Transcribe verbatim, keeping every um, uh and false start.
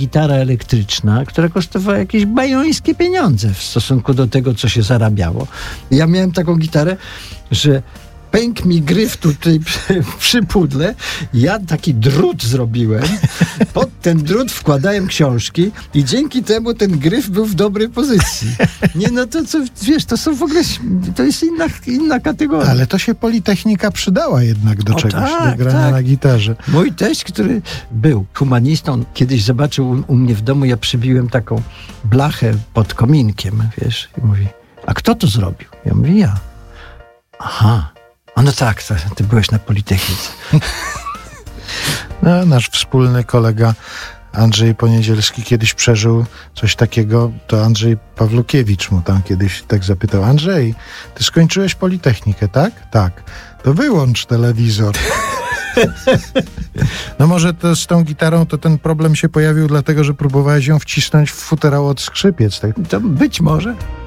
gitara elektryczna, która kosztowała jakieś bajońskie pieniądze w stosunku do tego, co się zarabiało. Ja miałem taką gitarę, że pękł mi gryf tutaj przy, przy pudle. Ja taki drut zrobiłem. Pod ten drut wkładałem książki i dzięki temu ten gryf był w dobrej pozycji. Nie, no to co, wiesz, to są w ogóle, to jest inna, inna kategoria. Ale to się Politechnika przydała jednak do o, czegoś, tak, do grania tak. na gitarze. Mój teść, który był humanistą, kiedyś zobaczył u, u mnie w domu, ja przybiłem taką blachę pod kominkiem, wiesz, i mówi, a kto to zrobił? Ja mówię, ja. Aha. A no tak, to, ty byłeś na Politechnice. No, nasz wspólny kolega Andrzej Poniedzielski kiedyś przeżył coś takiego, to Andrzej Pawlukiewicz mu tam kiedyś tak zapytał: Andrzej, ty skończyłeś Politechnikę, tak? Tak. To wyłącz telewizor. No może to z tą gitarą to ten problem się pojawił dlatego, że próbowałeś ją wcisnąć w futerał od skrzypiec. Tak? To być może.